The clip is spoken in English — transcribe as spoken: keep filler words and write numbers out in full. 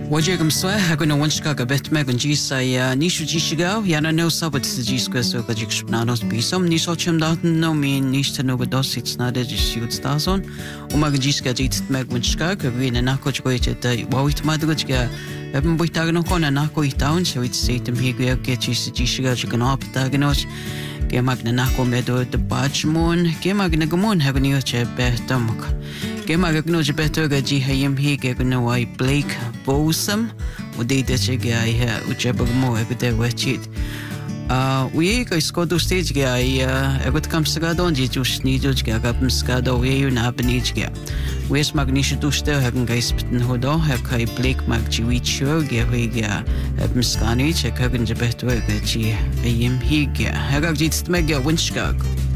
Wajegam swa haguna wanchka ga bet megun jisa ya nishu jishiga yana no sabat jiska so ga jikshnanos bisom niso chimdaten no min nicht no bedos it's not a jishut stason umag jiska jit megwanchka ga vina nako jgoite da wawit madgachga Eben boitagno kona nako itaun so it's setem higu ke jis jishiga jganop tagnos ge magna nako medo de bachmon ge magna gmon hagni oche betamok Gemma gnoje better ga ji hayim hi ge gno wai Blake Bosom udi de che ai ha ucheba mo e de wechit uh we ga skodo stage ge ai e got kam saga don ji just ni jo ge ga skado we you na bni ge we smag ni shtu ste hagen ga spten hodo ha kai Blake mag ji wi chu ge we ge em skani che hagen je better ga ji hayim hi ge ha ga ji st meg ge winchgag